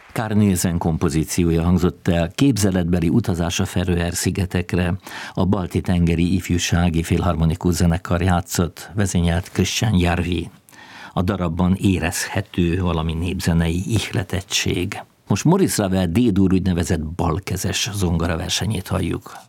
Carl Nielsen kompozíciója hangzott el, képzeletbeli utazás a Feröer-szigetekre, a Balti-tengeri ifjúsági filharmonikus zenekar játszott, vezényelt Christian Järvi. A darabban érezhető valami népzenei ihletettség. Most Maurice Ravel D-dur úgynevezett balkezes zongoraversenyét halljuk.